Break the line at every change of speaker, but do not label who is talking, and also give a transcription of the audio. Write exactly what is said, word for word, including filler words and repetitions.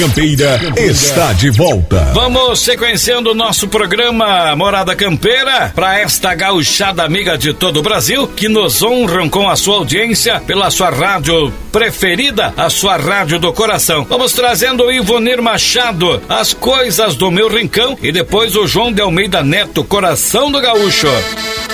Campeira está de volta.
Vamos sequenciando o nosso programa Morada Campeira para esta gauchada amiga de todo o Brasil que nos honram com a sua audiência pela sua rádio preferida, a sua rádio do coração. Vamos trazendo o Ivonir Machado, As Coisas do Meu Rincão, e depois o João de Almeida Neto, Coração do Gaúcho.